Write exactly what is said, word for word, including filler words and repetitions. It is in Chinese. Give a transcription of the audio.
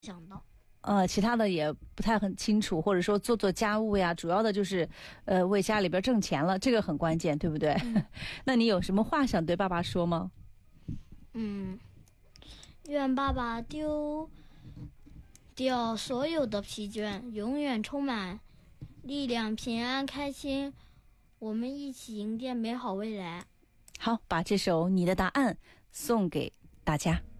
想到。 呃，其他的也不太很清楚，或者说做做家务呀，主要的就是，呃，为家里边挣钱了，这个很关键，对不对？嗯、那你有什么话想对爸爸说吗？ 嗯，愿爸爸丢掉所有的疲倦，永远充满力量、平安、开心，我们一起迎接美好未来。 好，把这首《你的答案》送给大家。